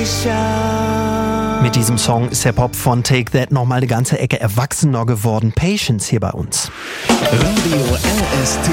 Mit diesem Song ist der Pop von Take That nochmal eine ganze Ecke erwachsener geworden. Patience hier bei uns. Radio RST.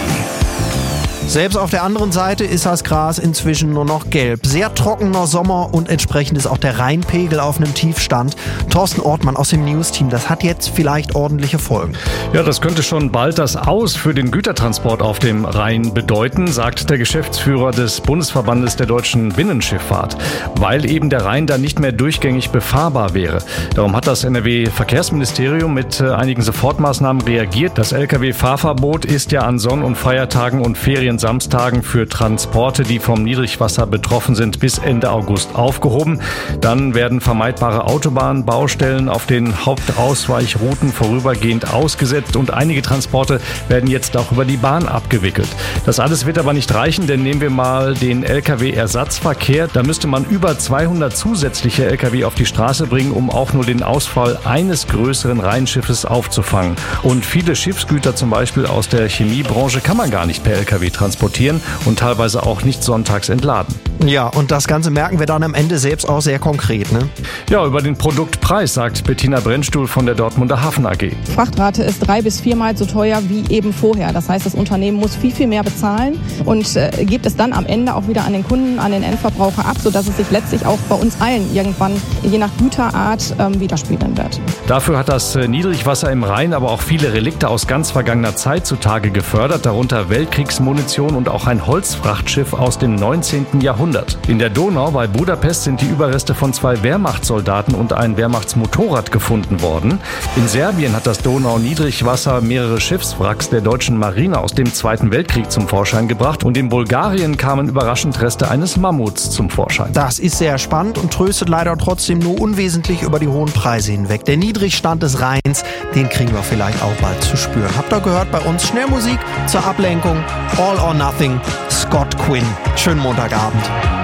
Selbst auf der anderen Seite ist das Gras inzwischen nur noch gelb. Sehr trockener Sommer und entsprechend ist auch der Rheinpegel auf einem Tiefstand. Thorsten Ortmann aus dem News-Team, das hat jetzt vielleicht ordentliche Folgen. Ja, das könnte schon bald das Aus für den Gütertransport auf dem Rhein bedeuten, sagt der Geschäftsführer des Bundesverbandes der deutschen Binnenschifffahrt, weil eben der Rhein dann nicht mehr durchgängig befahrbar wäre. Darum hat das NRW-Verkehrsministerium mit einigen Sofortmaßnahmen reagiert. Das Lkw-Fahrverbot ist ja an Sonn- und Feiertagen und Samstagen für Transporte, die vom Niedrigwasser betroffen sind, bis Ende August aufgehoben. Dann werden vermeidbare Autobahnbaustellen auf den Hauptausweichrouten vorübergehend ausgesetzt und einige Transporte werden jetzt auch über die Bahn abgewickelt. Das alles wird aber nicht reichen, denn nehmen wir mal den Lkw-Ersatzverkehr. Da müsste man über 200 zusätzliche Lkw auf die Straße bringen, um auch nur den Ausfall eines größeren Rheinschiffes aufzufangen. Und viele Schiffsgüter, zum Beispiel aus der Chemiebranche, kann man gar nicht per Lkw transportieren und teilweise auch nicht sonntags entladen. Ja, und das Ganze merken wir dann am Ende selbst auch sehr konkret, ne? Ja, über den Produktpreis sagt Bettina Brennstuhl von der Dortmunder Hafen AG. Frachtrate ist 3- bis 4-mal so teuer wie eben vorher. Das heißt, das Unternehmen muss viel mehr bezahlen und gibt es dann am Ende auch wieder an den Kunden, an den Endverbraucher ab, sodass es sich letztlich auch bei uns allen irgendwann je nach Güterart widerspiegeln wird. Dafür hat das Niedrigwasser im Rhein aber auch viele Relikte aus ganz vergangener Zeit zutage gefördert, darunter Weltkriegsmunition und auch ein Holzfrachtschiff aus dem 19. Jahrhundert. In der Donau bei Budapest sind die Überreste von 2 Wehrmachtssoldaten und ein Wehrmachtsmotorrad gefunden worden. In Serbien hat das Donau-Niedrigwasser mehrere Schiffswracks der deutschen Marine aus dem Zweiten Weltkrieg zum Vorschein gebracht und in Bulgarien kamen überraschend Reste eines Mammuts zum Vorschein. Das ist sehr spannend und tröstet leider trotzdem nur unwesentlich über die hohen Preise hinweg. Der Niedrigstand des Rheins, den kriegen wir vielleicht auch bald zu spüren. Habt ihr gehört, bei uns Schnellmusik zur Ablenkung, All or Nothing, Scott Quinn. Schönen Montagabend.